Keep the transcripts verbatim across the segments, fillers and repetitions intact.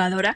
abrumadora,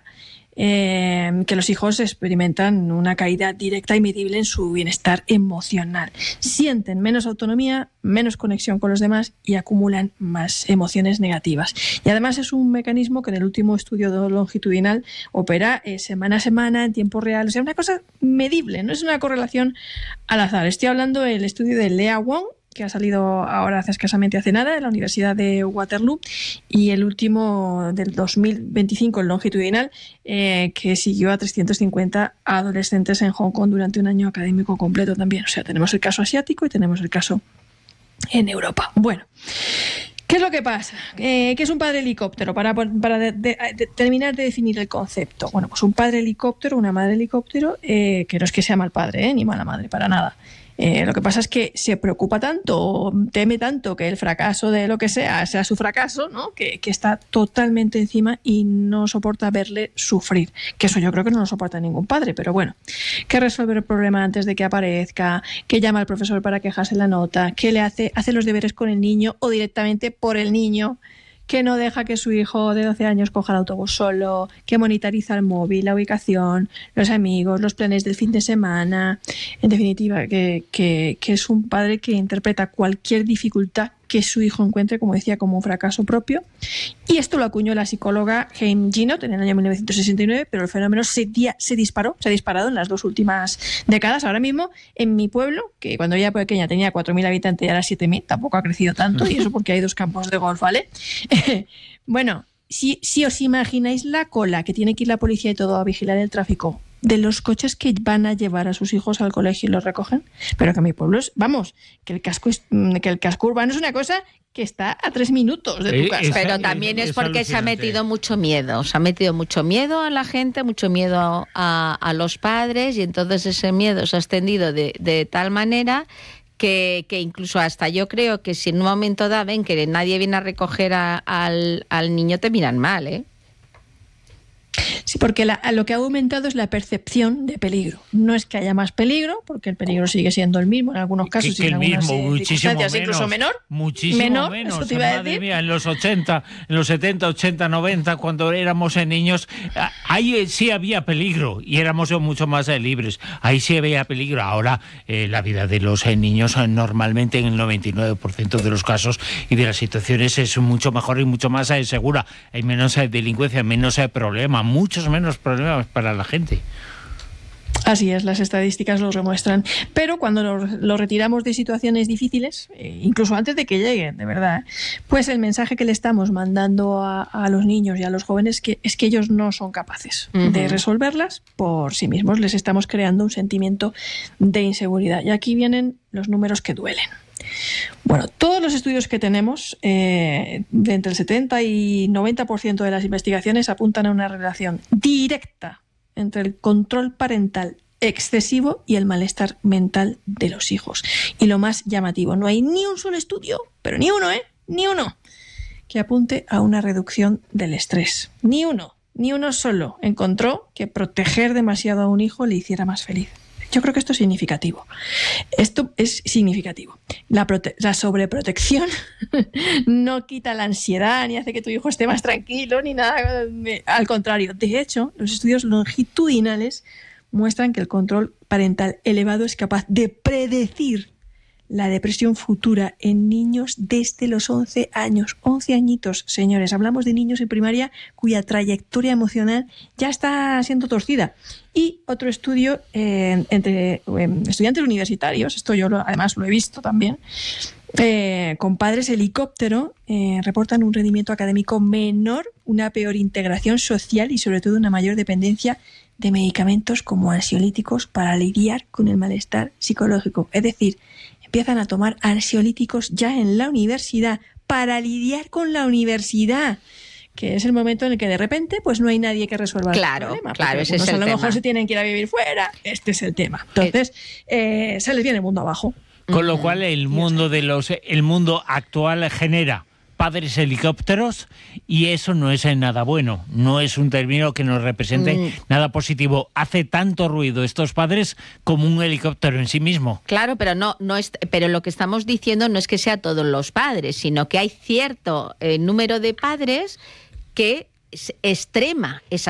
Eh, que los hijos experimentan una caída directa y medible en su bienestar emocional. Sienten menos autonomía, menos conexión con los demás y acumulan más emociones negativas. Y además es un mecanismo que en el último estudio longitudinal opera eh, semana a semana, en tiempo real. O sea, una cosa medible, no es una correlación al azar. Estoy hablando del estudio de Lea Wong, que ha salido ahora hace escasamente hace nada, de la Universidad de Waterloo, y el último del dos mil veinticinco, el longitudinal, eh, que siguió a trescientos cincuenta adolescentes en Hong Kong durante un año académico completo también. O sea, tenemos el caso asiático y tenemos el caso en Europa. Bueno, ¿qué es lo que pasa? Eh, ¿Qué es un padre helicóptero? Para, para de, de, de, terminar de definir el concepto. Bueno, pues un padre helicóptero, una madre helicóptero, eh, que no es que sea mal padre, eh, ni mala madre, para nada. Eh, lo que pasa es que se preocupa tanto, teme tanto que el fracaso de lo que sea sea su fracaso, ¿no? que, que está totalmente encima y no soporta verle sufrir. Que eso yo creo que no lo soporta ningún padre, pero bueno, que resolver el problema antes de que aparezca, que llama al profesor para quejarse la nota, que le hace, hace los deberes con el niño o directamente por el niño, que no deja que su hijo de doce años coja el autobús solo, que monitoriza el móvil, la ubicación, los amigos, los planes del fin de semana. En definitiva, que, que, que es un padre que interpreta cualquier dificultad que su hijo encuentre, como decía, como un fracaso propio. Y esto lo acuñó la psicóloga Haim Ginott en el año mil novecientos sesenta y nueve, pero el fenómeno se, se disparó, se ha disparado en las dos últimas décadas. Ahora mismo, en mi pueblo, que cuando yo era pequeña tenía cuatro mil habitantes y ahora siete mil, tampoco ha crecido tanto, y eso porque hay dos campos de golf, ¿vale? Bueno, si, si os imagináis la cola que tiene que ir la policía y todo a vigilar el tráfico de los coches que van a llevar a sus hijos al colegio y los recogen, pero que mi pueblo es, vamos, que el casco es, que el casco urbano es una cosa que está a tres minutos de tu casa. Pero también es, es porque alucinante. Se ha metido mucho miedo, se ha metido mucho miedo a la gente, mucho miedo a, a los padres, y entonces ese miedo se ha extendido de, de tal manera que, que incluso hasta yo creo que si en un momento dado ven que nadie viene a recoger a, al, al niño, te miran mal, ¿eh? Sí, porque la, lo que ha aumentado es la percepción de peligro. No es que haya más peligro, porque el peligro sigue siendo el mismo en algunos casos, que, que y en el algunas mismo, circunstancias menos, incluso menor. Muchísimo menor, menos. Eso te iba a Madre decir. mía, en los ochenta, en los setenta, ochenta, noventa, cuando éramos niños, ahí sí había peligro y éramos mucho más libres. Ahí sí había peligro. Ahora eh, la vida de los niños normalmente en el noventa y nueve por ciento de los casos y de las situaciones es mucho mejor y mucho más eh, segura. Hay menos eh, delincuencia, menos eh, problemas, muchos menos problemas para la gente. Así es, las estadísticas lo demuestran. Pero cuando lo, lo retiramos de situaciones difíciles, eh, incluso antes de que lleguen, de verdad, pues el mensaje que le estamos mandando a, a los niños y a los jóvenes que, es que ellos no son capaces uh-huh. de resolverlas por sí mismos. Les estamos creando un sentimiento de inseguridad. Y aquí vienen los números que duelen. Bueno, todos los estudios que tenemos, eh, de entre el setenta y noventa por ciento de las investigaciones apuntan a una relación directa entre el control parental excesivo y el malestar mental de los hijos. Y lo más llamativo, no hay ni un solo estudio, pero ni uno, ¿eh? Ni uno, que apunte a una reducción del estrés. Ni uno, ni uno solo encontró que proteger demasiado a un hijo le hiciera más feliz. Yo creo que esto es significativo. Esto es significativo. La, prote- la sobreprotección no quita la ansiedad, ni hace que tu hijo esté más tranquilo, ni nada. Al contrario. De hecho, los estudios longitudinales muestran que el control parental elevado es capaz de predecir la depresión futura en niños desde los once años. once añitos, señores. Hablamos de niños en primaria cuya trayectoria emocional ya está siendo torcida. Y otro estudio eh, entre eh, estudiantes universitarios, esto yo lo, además lo he visto también, eh, con padres helicóptero, eh, reportan un rendimiento académico menor, una peor integración social y sobre todo una mayor dependencia de medicamentos como ansiolíticos para lidiar con el malestar psicológico. Es decir, empiezan a tomar ansiolíticos ya en la universidad para lidiar con la universidad, que es el momento en el que de repente pues no hay nadie que resuelva claro, el problema. Claro, ese es el a lo tema. mejor se tienen que ir a vivir fuera. Este es el tema. Entonces, eh, se les viene el mundo abajo. Con lo cual el mundo de los el mundo actual genera padres helicópteros y eso no es nada bueno, no es un término que nos represente mm. nada positivo. Hace tanto ruido estos padres como un helicóptero en sí mismo. Claro, pero no, no es, pero lo que estamos diciendo no es que sea todos los padres, sino que hay cierto eh, número de padres que extrema esa